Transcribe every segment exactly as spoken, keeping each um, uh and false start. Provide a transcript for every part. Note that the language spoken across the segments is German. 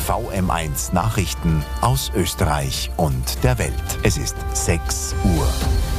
V M eins Nachrichten aus Österreich und der Welt. Es ist sechs Uhr.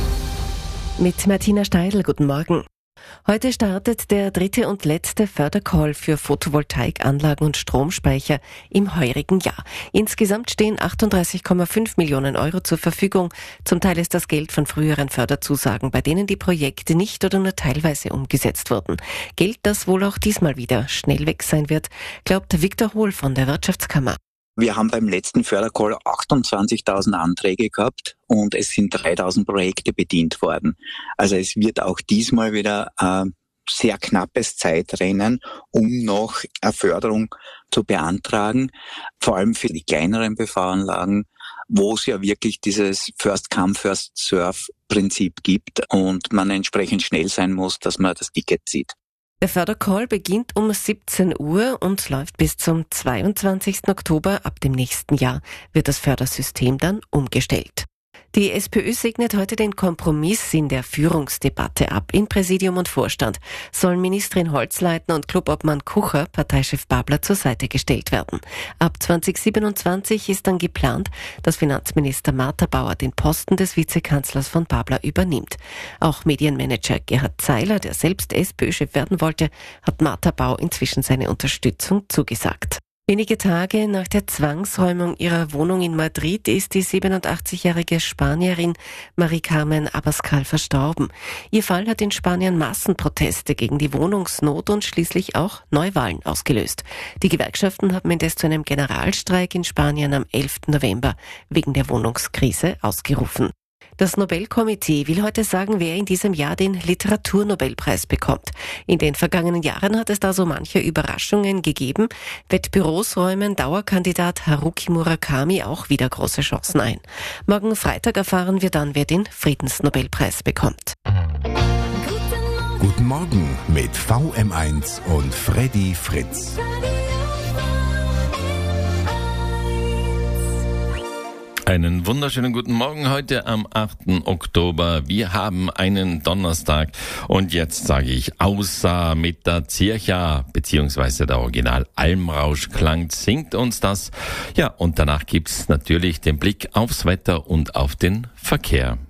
Mit Martina Steidl, guten Morgen. Heute startet der dritte und letzte Fördercall für Photovoltaikanlagen und Stromspeicher im heurigen Jahr. Insgesamt stehen achtunddreißig Komma fünf Millionen Euro zur Verfügung. Zum Teil ist das Geld von früheren Förderzusagen, bei denen die Projekte nicht oder nur teilweise umgesetzt wurden. Geld, das wohl auch diesmal wieder schnell weg sein wird, glaubt Viktor Hohl von der Wirtschaftskammer. Wir haben beim letzten Fördercall achtundzwanzigtausend Anträge gehabt und es sind dreitausend Projekte bedient worden. Also es wird auch diesmal wieder ein sehr knappes Zeitrennen, um noch eine Förderung zu beantragen, vor allem für die kleineren P V-Anlagen, wo es ja wirklich dieses First-Come, First-Serve-Prinzip gibt und man entsprechend schnell sein muss, dass man das Ticket zieht. Der Fördercall beginnt um siebzehn Uhr und läuft bis zum zweiundzwanzigsten Oktober. Ab dem nächsten Jahr wird das Fördersystem dann umgestellt. Die SPÖ segnet heute den Kompromiss in der Führungsdebatte ab. In Präsidium und Vorstand sollen Ministerin Holzleitner und Clubobmann Kucher, Parteichef Babler, zur Seite gestellt werden. Ab zwanzig siebenundzwanzig ist dann geplant, dass Finanzminister Martha Bauer den Posten des Vizekanzlers von Babler übernimmt. Auch Medienmanager Gerhard Zeiler, der selbst SPÖ-Chef werden wollte, hat Martha Bauer inzwischen seine Unterstützung zugesagt. Wenige Tage nach der Zwangsräumung ihrer Wohnung in Madrid ist die siebenundachtzigjährige Spanierin Mari Carmen Abascal verstorben. Ihr Fall hat in Spanien Massenproteste gegen die Wohnungsnot und schließlich auch Neuwahlen ausgelöst. Die Gewerkschaften haben indes zu einem Generalstreik in Spanien am elften November wegen der Wohnungskrise ausgerufen. Das Nobelkomitee will heute sagen, wer in diesem Jahr den Literaturnobelpreis bekommt. In den vergangenen Jahren hat es da so manche Überraschungen gegeben. Wettbüros räumen Dauerkandidat Haruki Murakami auch wieder große Chancen ein. Morgen Freitag erfahren wir dann, wer den Friedensnobelpreis bekommt. Guten Morgen mit V M eins und Freddy Fritz. Einen wunderschönen guten Morgen heute am achten Oktober. Wir haben einen Donnerstag und jetzt sage ich, außer mit der Zircha beziehungsweise der Original Almrauschklang singt uns das. Ja, und danach gibt's natürlich den Blick aufs Wetter und auf den Verkehr.